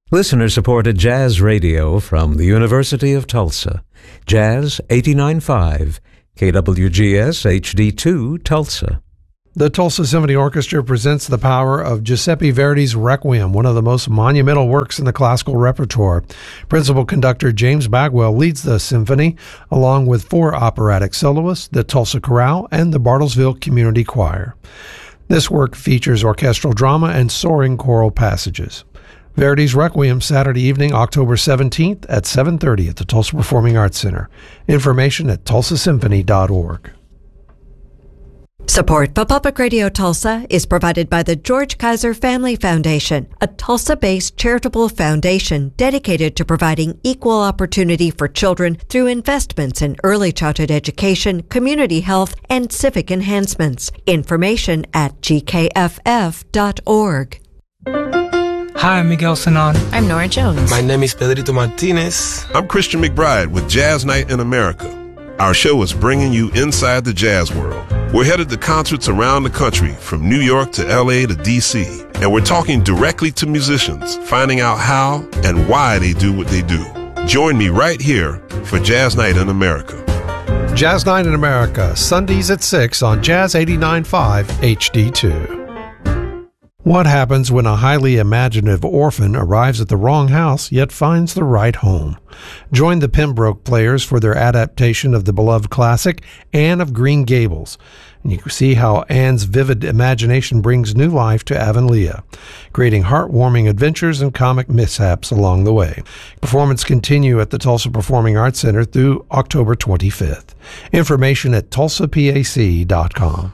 Listener-supported jazz radio from the University of Tulsa. Jazz 89.5, KWGS HD2, Tulsa. The Tulsa Symphony Orchestra presents the power of Giuseppe Verdi's Requiem, one of the most monumental works in the classical repertoire. Principal conductor James Bagwell leads the symphony, along with 4 operatic soloists, the Tulsa Chorale, and the Bartlesville Community Choir. This work features orchestral drama and soaring choral passages. Verdi's Requiem, Saturday evening, October 17th at 7:30 at the Tulsa Performing Arts Center. Information at tulsasymphony.org. Support for Public Radio Tulsa is provided by the George Kaiser Family Foundation, a Tulsa-based charitable foundation dedicated to providing equal opportunity for children through investments in early childhood education, community health, and civic enhancements. Information at gkff.org. Hi, I'm Miguel Sanon. I'm Nora Jones. My name is Pedrito Martinez. I'm Christian McBride with Jazz Night in America. Our show is bringing you inside the jazz world. We're headed to concerts around the country, from New York to LA to DC, and we're talking directly to musicians, finding out how and why they do what they do. Join me right here for Jazz Night in America. Jazz Night in America, Sundays at 6 on Jazz 89.5 HD2. What happens when a highly imaginative orphan arrives at the wrong house yet finds the right home? Join the Pembroke Players for their adaptation of the beloved classic Anne of Green Gables. And you can see how Anne's vivid imagination brings new life to Avonlea, creating heartwarming adventures and comic mishaps along the way. Performances continue at the Tulsa Performing Arts Center through October 25th. Information at tulsapac.com.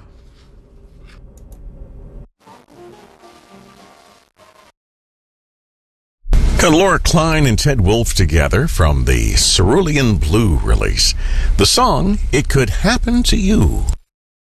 Got Laura Klein and Ted Wolfe together from the Cerulean Blue release. The song, It Could Happen to You.